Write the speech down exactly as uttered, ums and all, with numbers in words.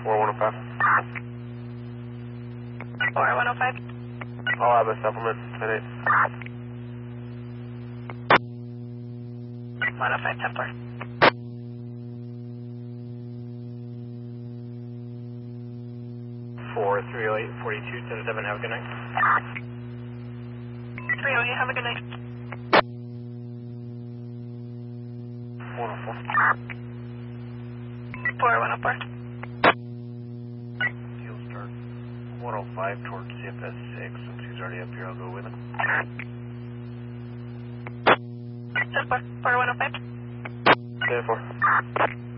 four one oh five. four one oh five. I'll have a supplement, ten eight. one oh five, ten four. four three oh eight, forty-two, ten seven, have a good night. three oh eight, have a good night. one oh four. four one oh four. He'll start one oh five towards C F S six. Since he's already up here, I'll go with him. ten four, four one oh five. ten four.